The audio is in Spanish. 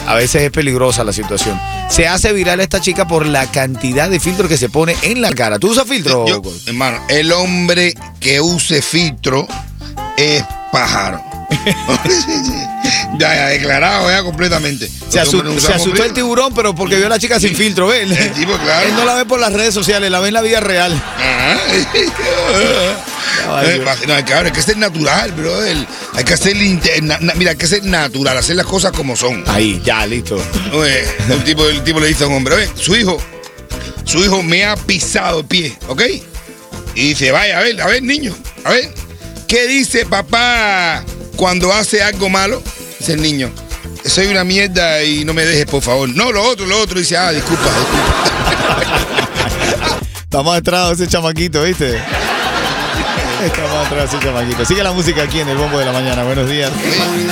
a veces es peligrosa la situación. Se hace viral esta chica por la cantidad de filtros que se pone en la cara. ¿Tú usas filtro? Hermano, el hombre que use filtro es pájaro. ya declarado ya completamente. Se asustó el tiburón, pero porque vio a la chica sin filtro, ¿ves? El tipo, claro. Él no la ve por las redes sociales, la ve en la vida real. No, cabrón, hay que ser natural, bro. Hay que hacer mira, hay que ser natural, hacer las cosas como son. Ahí, ya, listo. El tipo le dice a un hombre, oye, su hijo me ha pisado el pie, ¿ok? Y dice, vaya, a ver, niño, a ver, ¿qué dice papá cuando hace algo malo? Dice el niño, soy una mierda y no me dejes, por favor. No, lo otro, dice, disculpa. Estamos atrás de ese chamaquito, ¿viste? Estamos atrás de ese chamaquito. Sigue la música aquí en el Bombo de la Mañana. Buenos días.